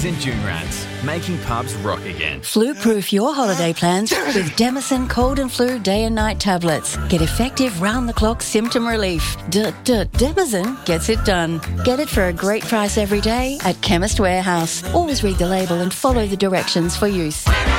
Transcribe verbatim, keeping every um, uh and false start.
and Junrats, making pubs rock again. Flu-proof your holiday plans with Demison Cold and Flu Day and Night tablets. Get effective round-the-clock symptom relief. D-d-Demison gets it done. Get it for a great price every day at Chemist Warehouse. Always read the label and follow the directions for use.